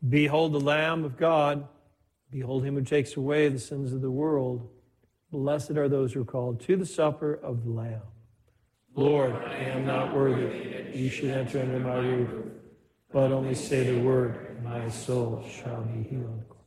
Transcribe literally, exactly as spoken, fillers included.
Behold the Lamb of God. Behold him who takes away the sins of the world. Blessed are those who are called to the supper of the Lamb. Lord, I am not worthy that you should enter under my roof, but only say the word, and my soul shall be healed.